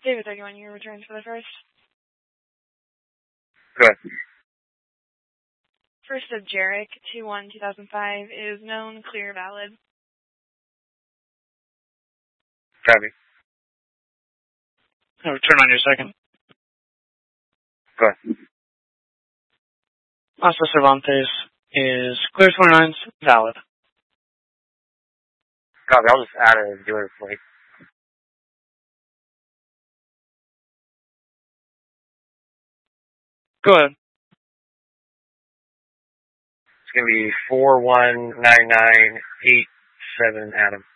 David, are you on your returns for the first? Good. First of Jarek, 2/1/2005, is known, clear, valid. Copy. I'll return on your second. Good. Masa Cervantes is clear 29s, valid. Copy. I'll just add a dealer plate. Go ahead. It's going to be 419987 Adam.